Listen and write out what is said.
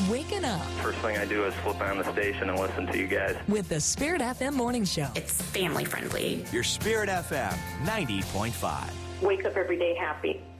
waking up First thing I do is flip on the station and listen to you guys. with the Spirit FM Morning Show. It's family friendly. Your Spirit FM 90.5. Wake up every day happy.